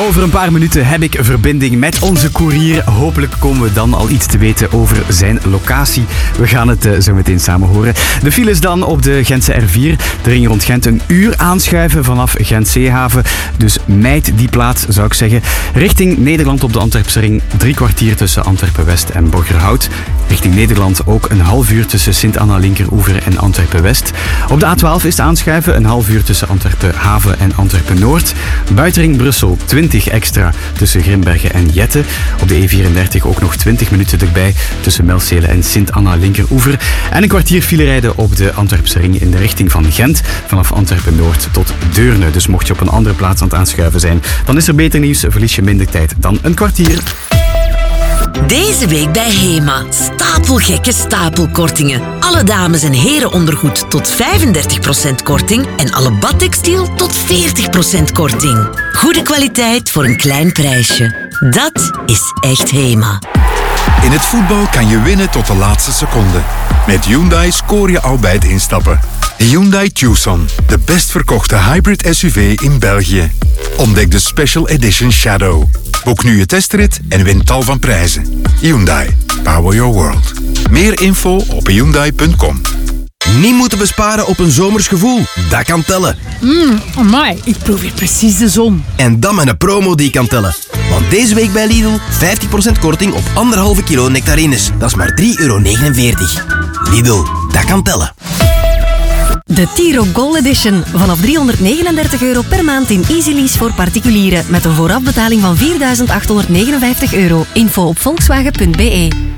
Over een paar minuten heb ik verbinding met onze koerier. Hopelijk komen we dan al iets te weten over zijn locatie. We gaan het zo meteen samen horen. De files dan op de Gentse R4. De ring rond Gent een uur aanschuiven vanaf Gent-Zeehaven. Dus mijd die plaats, zou ik zeggen. Richting Nederland op de Antwerpse ring 3 kwartier tussen Antwerpen-West en Borgerhout. Richting Nederland ook een half uur tussen Sint-Anna-Linkeroever en Antwerpen-West. Op de A12 is het aanschuiven een half uur tussen Antwerpen-Haven en Antwerpen-Noord. Buitenring Brussel 20 extra tussen Grimbergen en Jette. Op de E34 ook nog 20 minuten erbij tussen Melcele en Sint-Anna-Linkeroever. En een kwartier filerijden op de Antwerpse ring in de richting van Gent. Vanaf Antwerpen-Noord tot Deurne. Dus mocht je op een andere plaats aan het aanschuiven zijn, dan is er beter nieuws. Verlies je minder tijd dan een kwartier. Deze week bij HEMA. Stapelgekke stapelkortingen. Alle dames- en herenondergoed tot 35% korting en alle badtextiel tot 40% korting. Goede kwaliteit voor een klein prijsje. Dat is echt HEMA. In het voetbal kan je winnen tot de laatste seconde. Met Hyundai scoor je al bij het instappen. Hyundai Tucson, de best verkochte hybrid SUV in België. Ontdek de Special Edition Shadow. Boek nu je testrit en win tal van prijzen. Hyundai, power your world. Meer info op hyundai.com. Niet moeten besparen op een zomers gevoel. Dat kan tellen. Amai, ik proef hier precies de zon. En dan met een promo die kan tellen. Want deze week bij Lidl 50% korting op 1,5 kilo nectarines. Dat is maar €3,49. Lidl, dat kan tellen. De Tiro Gold Edition. Vanaf €339 per maand in Easy Lease voor particulieren. Met een voorafbetaling van €4.859. Info op volkswagen.be.